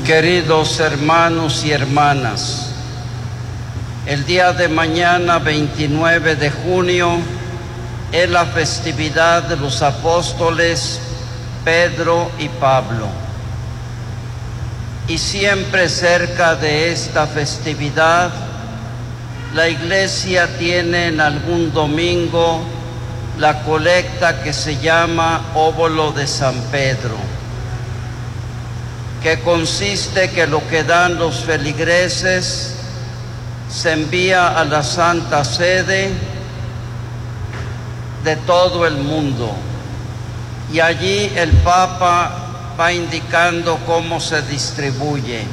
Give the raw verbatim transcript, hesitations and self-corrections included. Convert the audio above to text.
Queridos hermanos y hermanas, el día de mañana, veintinueve de junio, es la festividad de los apóstoles Pedro y Pablo. Y siempre cerca de esta festividad, la Iglesia tiene en algún domingo la colecta que se llama Óbolo de San Pedro, que consiste que lo que dan los feligreses se envía a la Santa Sede de todo el mundo, y allí el Papa va indicando cómo se distribuye.